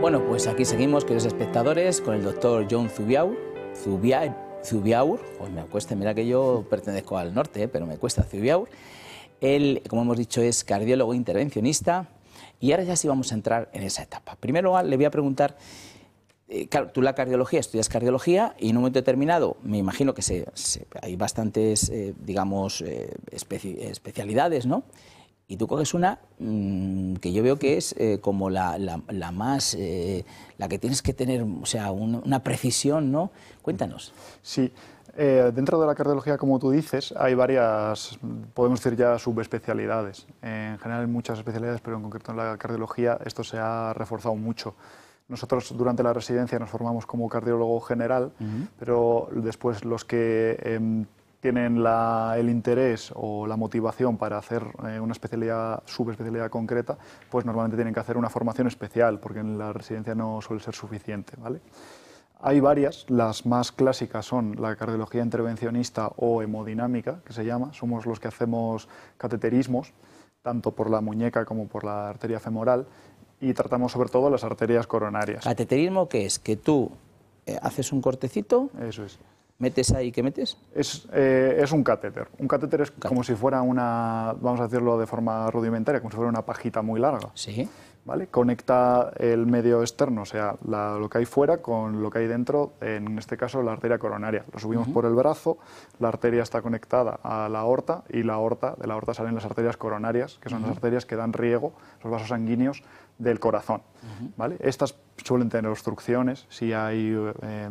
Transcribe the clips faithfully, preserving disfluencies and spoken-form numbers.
Bueno, pues aquí seguimos, queridos espectadores, con el doctor John Zubiaur. Zubiaur, Zubiaur, pues me cuesta, mira que yo pertenezco al norte, ¿eh? Pero me cuesta Zubiaur. Él, como hemos dicho, es cardiólogo intervencionista y ahora ya sí vamos a entrar en esa etapa. Primero le voy a preguntar, eh, claro, tú la cardiología, estudias cardiología y en un momento determinado, me imagino que se, se, hay bastantes, eh, digamos, eh, especi especialidades, ¿no? Y tú coges una mmm, que yo veo que es eh, como la, la, la más, eh, la que tienes que tener, o sea, un, una precisión, ¿no? Cuéntanos. Sí, eh, dentro de la cardiología, como tú dices, hay varias, podemos decir ya, subespecialidades. Eh, en general hay muchas especialidades, pero en concreto en la cardiología esto se ha reforzado mucho. Nosotros durante la residencia nos formamos como cardiólogo general, uh-huh. pero después los que eh, tienen la, el interés o la motivación para hacer eh, una especialidad, subespecialidad concreta, pues normalmente tienen que hacer una formación especial, porque en la residencia no suele ser suficiente, ¿vale? Hay varias, las más clásicas son la cardiología intervencionista o hemodinámica, que se llama. Somos los que hacemos cateterismos, tanto por la muñeca como por la arteria femoral, y tratamos sobre todo las arterias coronarias. ¿Cateterismo qué es? Que tú eh, haces un cortecito. Eso es. ¿Metes ahí? ¿Qué metes? Es, eh, es un catéter. Un catéter es catéter. Como si fuera una, vamos a decirlo de forma rudimentaria, como si fuera una pajita muy larga. Sí. ¿Vale? Conecta el medio externo, o sea, la, lo que hay fuera con lo que hay dentro, en este caso la arteria coronaria. Lo subimos uh-huh. por el brazo, la arteria está conectada a la aorta y la aorta, de la aorta salen las arterias coronarias, que son uh-huh. las arterias que dan riego, los vasos sanguíneos del corazón. Uh-huh. ¿Vale? Estas suelen tener obstrucciones, si hay eh,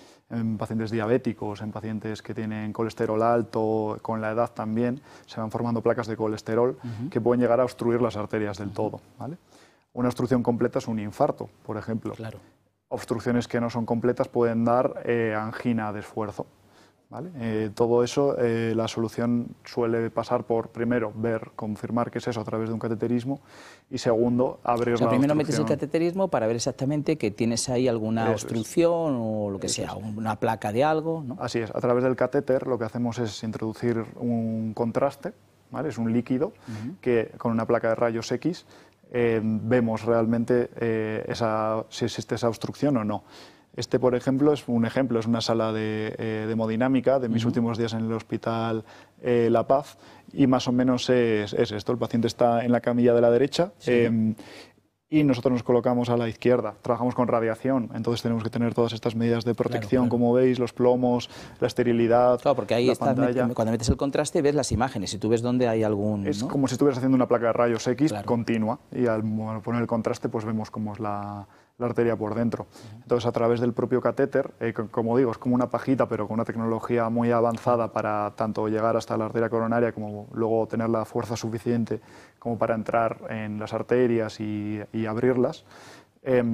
en pacientes diabéticos, en pacientes que tienen colesterol alto, con la edad también, se van formando placas de colesterol uh-huh. que pueden llegar a obstruir las arterias del uh-huh. todo. ¿Vale? Una obstrucción completa es un infarto, por ejemplo. Claro. Obstrucciones que no son completas pueden dar eh, angina de esfuerzo. ¿Vale? Eh, todo eso, eh, la solución suele pasar por, primero, ver, confirmar qué es eso a través de un cateterismo y, segundo, abrir o sea, la primero obstrucción. metes el cateterismo para ver exactamente que tienes ahí alguna eso obstrucción es. o lo que eso sea, es. una placa de algo, ¿no? Así es. A través del catéter lo que hacemos es introducir un contraste, ¿vale? Es un líquido uh-huh. que con una placa de rayos X Eh, vemos realmente eh, esa, si existe esa obstrucción o no. Este, por ejemplo, es un ejemplo, es una sala de, eh, de hemodinámica de mis uh-huh. últimos días en el Hospital eh, La Paz y más o menos es, es esto, el paciente está en la camilla de la derecha sí. eh, y nosotros nos colocamos a la izquierda, trabajamos con radiación, entonces tenemos que tener todas estas medidas de protección, claro, claro. como veis, los plomos, la esterilidad, claro, porque ahí la estás, pantalla. Cuando metes el contraste ves las imágenes, si tú ves dónde hay algún... Es ¿no? como si estuvieras haciendo una placa de rayos X claro. continua y al poner el contraste pues vemos cómo es la, la arteria por dentro. Uh-huh. Entonces a través del propio catéter, eh, como digo, es como una pajita pero con una tecnología muy avanzada para tanto llegar hasta la arteria coronaria como luego tener la fuerza suficiente como para entrar en las arterias y, y abrirlas. Eh,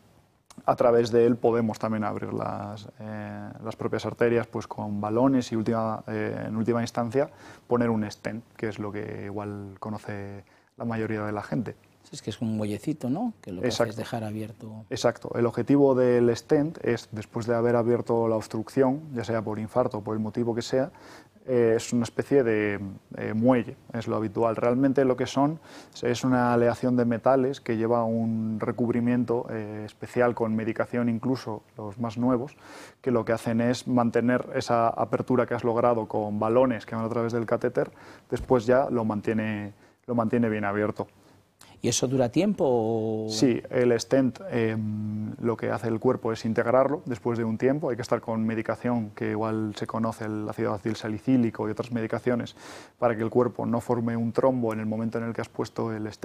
a través de él podemos también abrir las, eh, las propias arterias pues con balones y última, eh, en última instancia poner un stent, que es lo que igual conoce la mayoría de la gente. Es que es un muellecito, ¿no? Que lo que hace es dejar abierto... Exacto. El objetivo del stent es, después de haber abierto la obstrucción, ya sea por infarto o por el motivo que sea, eh, es una especie de eh, muelle, es lo habitual. Realmente lo que son es una aleación de metales que lleva un recubrimiento eh, especial con medicación, incluso los más nuevos, que lo que hacen es mantener esa apertura que has logrado con balones que van a través del catéter, después ya lo mantiene, lo mantiene bien abierto. ¿Y eso dura tiempo? O... Sí, el stent eh, lo que hace el cuerpo es integrarlo después de un tiempo. Hay que estar con medicación que igual se conoce, el ácido acetylsalicílico y otras medicaciones, para que el cuerpo no forme un trombo en el momento en el que has puesto el stent.